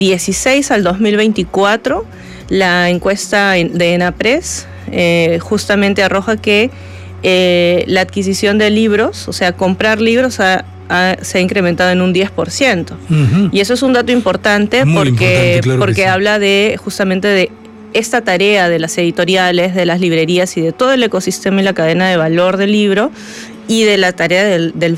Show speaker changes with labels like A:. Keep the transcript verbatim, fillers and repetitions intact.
A: dieciséis al dos mil veinticuatro, la encuesta de ENAPRES eh, justamente arroja que eh, la adquisición de libros, o sea, comprar libros ha, ha, se ha incrementado en un diez por ciento. Uh-huh. Y eso es un dato importante. Muy porque, importante, claro porque sí. habla de justamente de esta tarea de las editoriales, de las librerías y de todo el ecosistema y la cadena de valor del libro, y de la tarea del, del